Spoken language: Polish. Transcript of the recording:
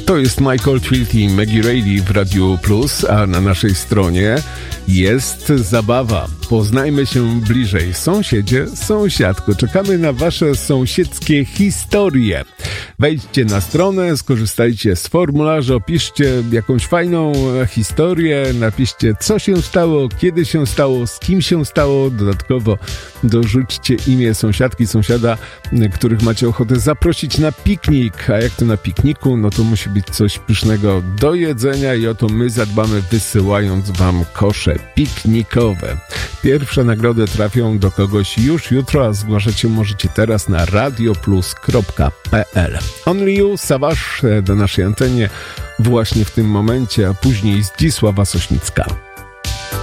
To jest Michael Field i Maggie Reilly w Radiu Plus, a na naszej stronie jest zabawa. Poznajmy się bliżej. Sąsiedzie, sąsiadko, czekamy na wasze sąsiedzkie historie. Wejdźcie na stronę, skorzystajcie z formularza, opiszcie jakąś fajną historię, napiszcie co się stało, kiedy się stało, z kim się stało. Dodatkowo dorzućcie imię sąsiadki, sąsiada, których macie ochotę zaprosić na piknik. A jak to na pikniku, no to musi być coś pysznego do jedzenia i o to my zadbamy, wysyłając wam kosze piknikowe. Pierwsze nagrody trafią do kogoś już jutro, a zgłaszać się możecie teraz na radioplus.pl. Only You, Savage do naszej antenie właśnie w tym momencie, a później Zdzisława Sośnicka.